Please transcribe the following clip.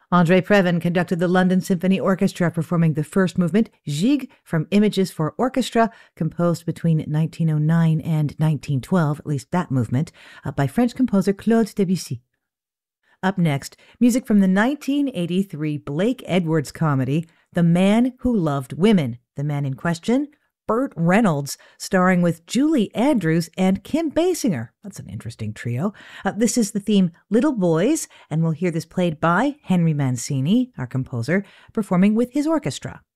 André Previn conducted the London Symphony Orchestra performing the first movement, Gigue, from Images for Orchestra, composed between 1909 and 1912, at least that movement, by French composer Claude Debussy. Up next, music from the 1983 Blake Edwards comedy, The Man Who Loved Women. The man in question, Burt Reynolds, starring with Julie Andrews and Kim Basinger. That's an interesting trio. This is the theme Little Boys, and we'll hear this played by Henry Mancini, our composer, performing with his orchestra.